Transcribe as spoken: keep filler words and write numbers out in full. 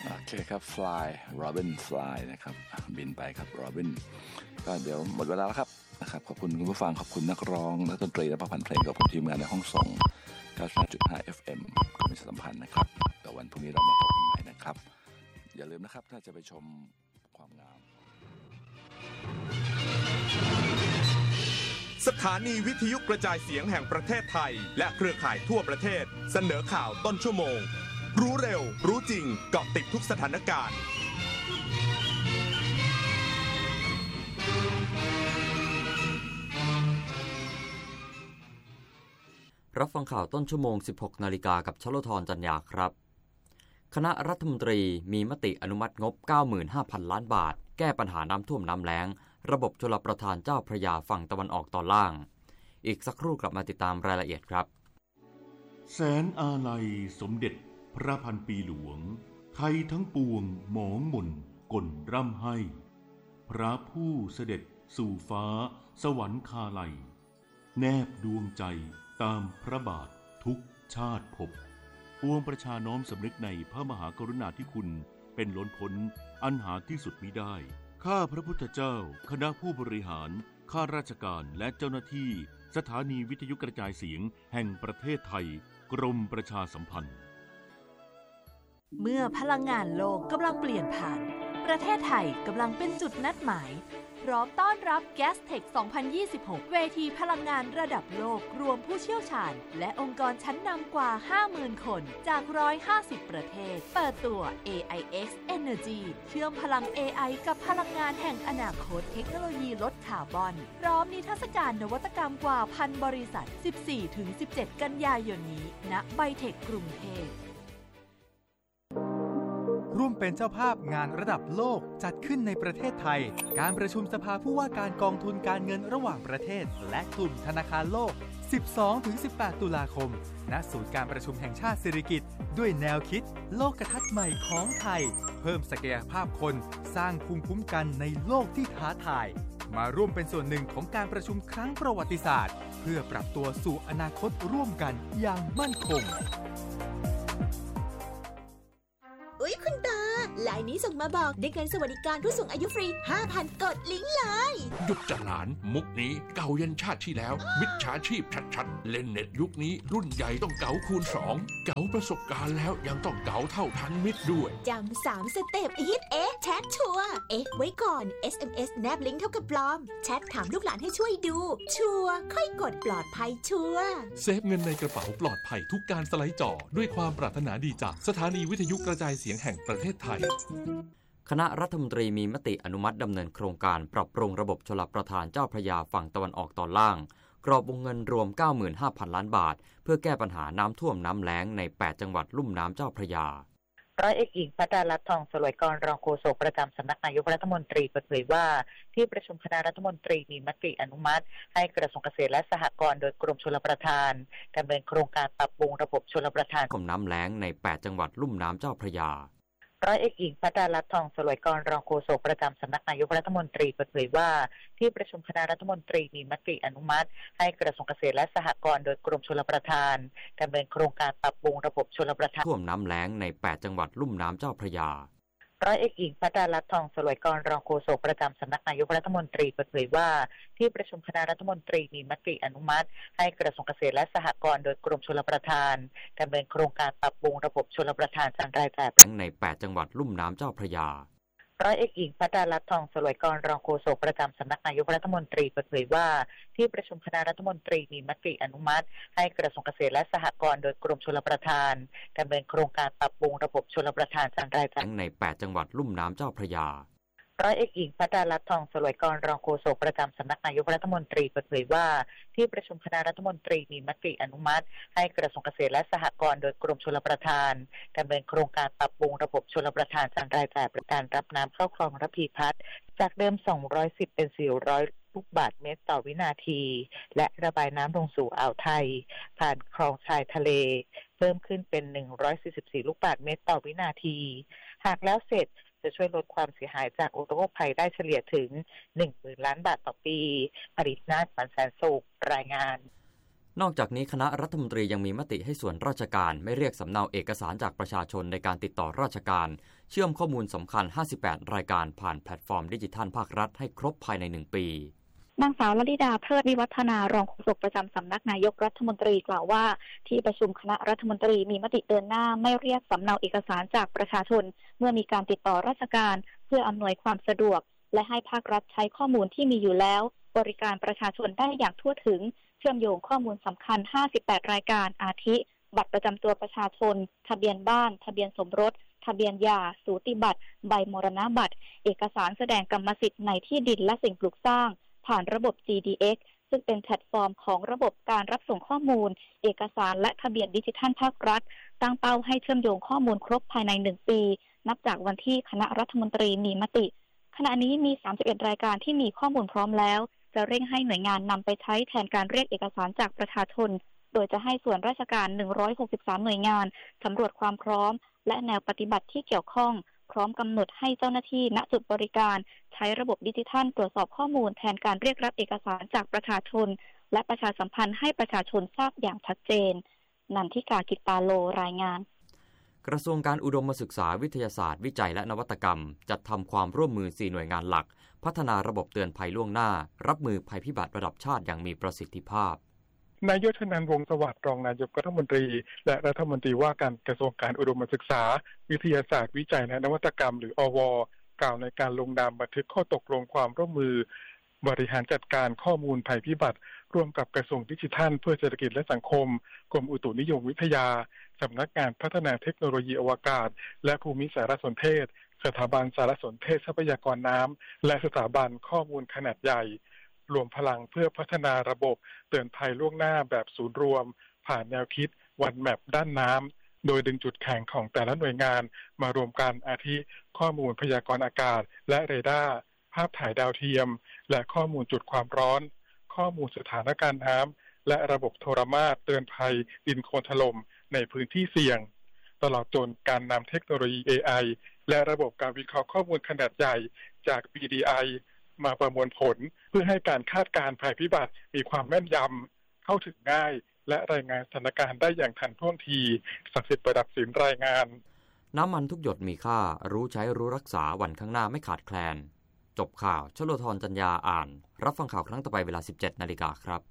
โอเคครับ Fly Robin Fly นะครับบินไปครับ Robin ก็เดี๋ยวหมดเวลาแล้วครับนะครับขอบคุณคุณผู้ฟังขอบคุณนักร้องนักดนตรีและผู้พันเพลงขอบคุณทีมงานในห้องส่ง เก้าสิบห้าจุดห้า เอฟ เอ็ม กรมประชาสัมพันธ์นะครับแต่วันพรุ่งนี้เรามาพบกันใหม่นะครับอย่าลืมนะครับถ้าจะไปชมความงามสถานีวิทยุกระจายเสียงแห่งประเทศไทยและเครือข่ายทั่วประเทศเสนอข่าวต้นชั่วโมงรู้เร็วรู้จริงเกาะติดทุกสถานการณ์รับฟังข่าวต้นชั่วโมง สิบหกนาฬิกากับชลธรจันยาครับคณะรัฐมนตรีมีมติอนุมัติงบ เก้าหมื่นห้าพัน ล้านบาทแก้ปัญหาน้ำท่วมน้ำแล้งระบบชลประทานเจ้าพระยาฝั่งตะวันออกตอนล่างอีกสักครู่กลับมาติดตามรายละเอียดครับแสนอาลัยสมเด็จพระพันปีหลวงไทยทั้งปวงหมองหม่นก่นร่ำให้พระผู้เสด็จสู่ฟ้าสวรรคาลัยแนบดวงใจตามพระบาททุกชาติภพปวงประชาน้อมสำนึกในพระมหากรุณาธิคุณเป็นล้นพ้นอันหาที่สุดมิได้ข้าพระพุทธเจ้าคณะผู้บริหารข้าราชการและเจ้าหน้าที่สถานีวิทยุกระจายเสียงแห่งประเทศไทยกรมประชาสัมพันธ์เมื่อพลังงานโลกกำลังเปลี่ยนผ่านประเทศไทยกำลังเป็นจุดนัดหมายพร้อมต้อนรับ Gastech สองพันยี่สิบหก เวทีพลังงานระดับโลกรวมผู้เชี่ยวชาญและองค์กรชั้นนำกว่า ห้าหมื่น คนจากหนึ่งร้อยห้าสิบประเทศเปิดตัว เอ ไอ เอ็กซ์ Energy เชื่อมพลัง เอ ไอ กับพลังงานแห่งอนาคตเทคโนโลยีลดคาร์บอนพร้อมนิทรรศการนวัตกรรมกว่าพันบริษัท สิบสี่ถึงสิบเจ็ด กันยายนนี้ณไบเทคกรุงเทพร่วมเป็นเจ้าภาพงานระดับโลกจัดขึ้นในประเทศไทยการประชุมสภาผู้ว่าการกองทุนการเงินระหว่างประเทศและกลุ่มธนาคารโลก สิบสองถึงสิบแปด ตุลาคมณศูนย์การประชุมแห่งชาติสิริกิติ์ด้วยแนวคิดโลกทัศน์ใหม่ของไทยเพิ่มศักยภาพคนสร้างภูมิคุ้มกันในโลกที่ท้าทายมาร่วมเป็นส่วนหนึ่งของการประชุมครั้งประวัติศาสตร์เพื่อปรับตัวสู่อนาคตร่วมกันอย่างมั่นคงอุ๊ยคุณตาไลน์นี้ส่งมาบอกได้เงินสวัสดิการผู้สูงอายุฟรี ห้าพัน กดลิงก์เลยหยุดจะหลานมุกนี้เก่ายันชาติที่แล้วมิจฉาชีพชัดๆเล่นเน็ตยุคนี้รุ่นใหญ่ต้องเก๋าคูณสองเก๋าประสบการณ์แล้วยังต้องเก๋าเท่าทันมิตรด้วยจำสามสเต็ปฮิตเอ๊ะแชทชัวร์เอ๊ะไว้ก่อน เอส เอ็ม เอส แนบลิงก์เท่ากับปลอมแชทถามลูกหลานให้ช่วยดูชัวร์ค่อยกดปลอดภัยชัวร์เซฟเงินในกระเป๋าปลอดภัยทุกการสไลด์จอด้วยความปรารถนาดีจากสถานีวิทยุกระจายเสียงแห่งประเทศไทยคณะรัฐมนตรีมีมติอนุมัติดำเนินโครงการปรับปรุงระบบชลประทานเจ้าพระยาฝั่งตะวันออกตอนล่างกรอบวงเงินรวม เก้าหมื่นห้าพัน ล้านบาทเพื่อแก้ปัญหาน้ำท่วมน้ำแล้งในแปดจังหวัดลุ่มน้ำเจ้าพระยาร้อยเอกหญิงภัตราลัตน์ทองสลวยกรรองโฆษกประจำสำนักนายกรัฐมนตรีเปิดเผยว่าที่ประชุมคณะรัฐมนตรีมีมติอนุมัติให้กระทรวงเกษตรและสหกรณ์โดยกรมชลประทานดำเนินโครงการปรับปรุงระบบชลประทานท่วมน้ำแล้งในแปดจังหวัดลุ่มน้ำเจ้าพระยาร้อยเอกหญิงภัตราลัตน์ทองสลวยกรรองโฆษกประจำสำนักนายกรัฐมนตรีเปิดเผยว่าที่ประชุมคณะรัฐมนตรีมีมติอนุมัติให้กระทรวงเกษตรและสหกรณ์โดยกรมชลประทานดำเนินโครงการปรับปรุงระบบชลประทานท่วมน้ำแล้งในแปดจังหวัดลุ่มน้ำเจ้าพระยาร้อยเอกหญิงภัตราลัตน์ทองสลวยกรรองโฆษกประจำสำนักนายกรัฐมนตรีเปิดเผยว่าที่ประชุมคณะรัฐมนตรีมีมติอนุมัติให้กระทรวงเกษตรและสหกรณ์โดยกรมชลประทานดำเนินโครงการปรับปรุงระบบชลประทานจารายจ่ายในแปดจังหวัดลุ่มน้ำเจ้าพระยาร้อยเอกหญิงภัตราลัตน์ทองสลวยกรรองโฆษกประจำสำนักนายกรัฐมนตรีเปิดเผยว่าที่ประชุมคณะรัฐมนตรีมีมติอนุมัติให้กระทรวงเกษตรและสหกรณ์โดยกรมชลประทานดำเนินโครงการปรับปรุงระบบชลประทานจารายจ่ายในแปดจังหวัดลุ่มน้ำเจ้าพระยาร้อยเอกหญิงภัตราลัตน์ทองสลวยกรรองโฆษกประจำสำนักนายกรัฐมนตรีเปิดเผยว่าที่ประชุมคณะรัฐมนตรีมีมติอนุมัติให้กระทรวงเกษตรและสหกรณ์โดยกรมชลประทานดำเนินโครงการปรับปรุงระบบชลประทานจารายจ่ายประการรับน้ำเข้าคลองระพีพัฒน์จากเดิมสองร้อยสิบเป็นสี่ร้อยลูกบาศก์เมตรต่อวินาทีและระบายน้ำลงสู่อ่าวไทยผ่านคลองชายทะเลเพิ่มขึ้นเป็นหนึ่งร้อยสี่สิบสี่ลูกบาศก์เมตรต่อวินาทีหากแล้วเสร็จจะช่วยลดความเสียหายจากอุทกภัยได้เฉลี่ยถึง หนึ่งหมื่น ล้านบาทต่อปีผลิตนาฏปันแสนสุขรายงานนอกจากนี้คณะรัฐมนตรียังมีมติให้ส่วนราชการไม่เรียกสำเนาเอกสารจากประชาชนในการติดต่อราชการเชื่อมข้อมูลสำคัญห้าสิบแปดรายการผ่านแพลตฟอร์มดิจิทัลภาครัฐให้ครบภายในหนึ่งปีนางสาวลลิดาเพิดวิวัฒนารองโฆษกประจำสำนักนายกรัฐมนตรีกล่าวว่าที่ประชุมคณะรัฐมนตรีมีมติเดินหน้าไม่เรียกสำเนาเอกสารจากประชาชนเมื่อมีการติดต่อราชการเพื่ออำนวยความสะดวกและให้ภาครัฐใช้ข้อมูลที่มีอยู่แล้วบริการประชาชนได้อย่างทั่วถึงเชื่อมโยงข้อมูลสำคัญห้าสิบแปดรายการอาทิบัตรประจำตัวประชาชนทะเบียนบ้านทะเบียนสมรสทะเบียนหย่าสูติบัตรใบมรณบัตรเอกสารแสดงกรรมสิทธิ์ในที่ดินและสิ่งปลูกสร้างผ่านระบบ จี ดี เอ็กซ์ ซึ่งเป็นแพลตฟอร์มของระบบการรับส่งข้อมูลเอกสารและทะเบียนดิจิทัลภาครัฐตั้งเป้าให้เชื่อมโยงข้อมูลครบภายในหนึ่งปีนับจากวันที่คณะรัฐมนตรีมีมติขณะนี้มีสามสิบเอ็ดรายการที่มีข้อมูลพร้อมแล้วจะเร่งให้หน่วยงานนำไปใช้แทนการเรียกเอกสารจากประชาชนโดยจะให้ส่วนราชการหนึ่งร้อยหกสิบสามหน่วยงานสำรวจความพร้อมและแนวปฏิบัติที่เกี่ยวข้องพร้อมกำหนดให้เจ้าหน้าที่ณจุดบริการใช้ระบบดิจิทัลตรวจสอบข้อมูลแทนการเรียกรับเอกสารจากประชาชนและประชาสัมพันธ์ให้ประชาชนทราบอย่างชัดเจนนันทิกา กิตตาโลรายงานกระทรวงการอุดมศึกษาวิทยาศาสตร์วิจัยและนวัตกรรมจัดทำความร่วมมือสี่หน่วยงานหลักพัฒนาระบบเตือนภัยล่วงหน้ารับมือภัยพิบัติระดับชาติอย่างมีประสิทธิภาพนายกชนันท์ วงศ์สวัสดิ์รองนายกรัฐมนตรีและรัฐมนตรีว่าการกระทรวงการอุดมศึกษาวิทยาศาสตร์วิจัยและนวัตกรรมหรืออว.กล่าวในการลงนามบันทึกข้อตกลงความร่วมมือบริหารจัดการข้อมูลภัยพิบัติร่วมกับกระทรวงดิจิทัลเพื่อเศรษฐกิจและสังคมกรมอุตุนิยมวิทยาสำนักงานพัฒนาเทคโนโลยีอวกาศและภูมิสารสนเทศสถาบันสารสนเทศทรัพยากรน้ำและสถาบันข้อมูลขนาดใหญ่รวมพลังเพื่อพัฒนาระบบเตือนภัยล่วงหน้าแบบศูนย์รวมผ่านแนวคิดวันแมปด้านน้ำโดยดึงจุดแข็งของแต่ละหน่วยงานมารวมกันอาทิข้อมูลพยากรณ์อากาศและเรดาร์ภาพถ่ายดาวเทียมและข้อมูลจุดความร้อนข้อมูลสถานการณ์น้ำและระบบโทรมาตรเตือนภัยดินโคลนถล่มในพื้นที่เสี่ยงตลอดจนการนำเทคโนโลยี เอ ไอ และระบบการวิเคราะห์ข้อมูลขนาดใหญ่จาก บี ดี ไอ มาประมวลผลเพื่อให้การคาดการณ์ภัยพิบัติมีความแม่นยำเข้าถึงง่ายและรายงานสถานการณ์ได้อย่างทันท่วงทีศักดิ์สิทธิ์ประดับศิลป์รายงานน้ำมันทุกหยดมีค่ารู้ใช้รู้รักษาวันข้างหน้าไม่ขาดแคลนจบข่าวชโลธรจัญญาอ่านรับฟังข่าวครั้งต่อไปเวลา สิบเจ็ดนาฬิกาครับ